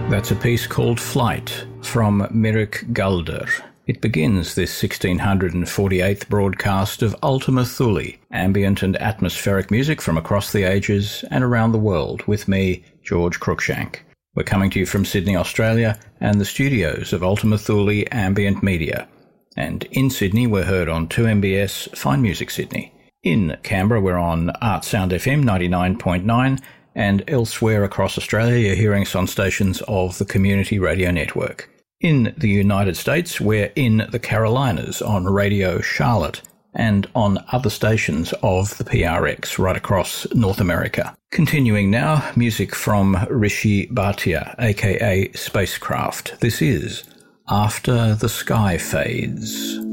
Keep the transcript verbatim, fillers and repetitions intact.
That's a piece called Flight from Mirik Galder. It begins this one thousand six hundred forty-eighth broadcast of Ultima Thule, ambient and atmospheric music from across the ages and around the world, with me, George Cruikshank. We're coming to you from Sydney, Australia, and the studios of Ultima Thule Ambient Media. And in Sydney, we're heard on two M B S Fine Music Sydney. In Canberra, we're on Art Sound F M ninety-nine point nine, and elsewhere across Australia, you're hearing us on stations of the Community Radio Network. In the United States, we're in the Carolinas on Radio Charlotte and on other stations of the P R X right across North America. Continuing now, music from Rishi Bhatia, aka Spacecraft. This is After the Sky Fades.